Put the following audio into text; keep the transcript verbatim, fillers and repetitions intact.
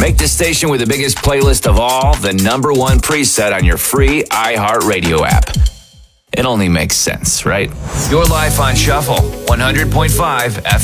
Make the station with the biggest playlist of all the number one preset on your free iHeartRadio app. It only makes sense, right? Your life on Shuffle, one hundred point five F M.